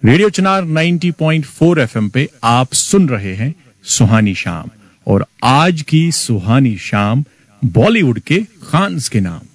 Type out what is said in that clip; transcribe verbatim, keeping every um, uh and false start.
Radio चिनार नब्बे point चार FM पे आप सुन रहे हैं सुहानी शाम, और आज की सुहानी शाम बॉलीवुड के खान्स के नाम।